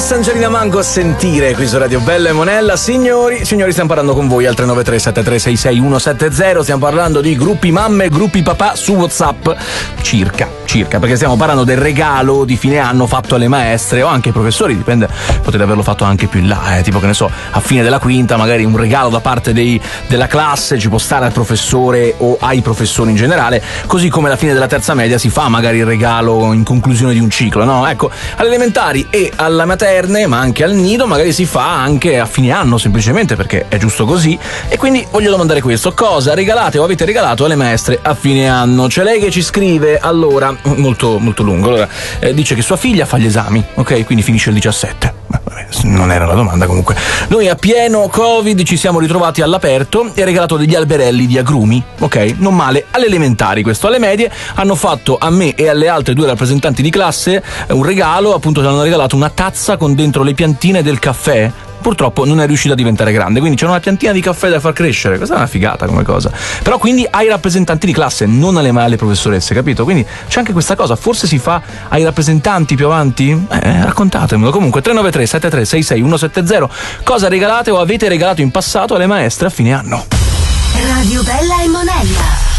Angelina Mango a sentire qui su Radio Bella e Monella. Signori, stiamo parlando con voi al 393 7366 170. Stiamo parlando di gruppi mamme e gruppi papà su WhatsApp. Circa, perché stiamo parlando del regalo di fine anno fatto alle maestre o anche ai professori, dipende, potete averlo fatto anche più in là, tipo che ne so, a fine della quinta magari un regalo da parte della classe ci può stare al professore o ai professori in generale, così come alla fine della terza media si fa magari il regalo in conclusione di un ciclo, no? Ecco, alle elementari e alla materne, ma anche al nido, magari si fa anche a fine anno, semplicemente perché è giusto così. E quindi voglio domandare questo: cosa regalate o avete regalato alle maestre a fine anno? C'è lei che ci scrive, allora, molto molto lungo, allora, dice che sua figlia fa gli esami, ok? Quindi finisce il 17. Vabbè, non era la domanda, comunque. Noi a pieno Covid ci siamo ritrovati all'aperto e regalato degli alberelli di agrumi, ok? Non male. Alle elementari questo. Alle medie hanno fatto a me e alle altre 2 rappresentanti di classe un regalo, appunto ci hanno regalato una tazza con dentro le piantine del caffè. Purtroppo non è riuscita a diventare grande, quindi c'è una piantina di caffè da far crescere. Questa è una figata come cosa. Però quindi ai rappresentanti di classe, non alle professoresse, capito? Quindi c'è anche questa cosa, forse si fa ai rappresentanti più avanti? Raccontatemelo. Comunque 393 7366 170. Cosa regalate o avete regalato in passato alle maestre a fine anno? Radio Bella e Monella.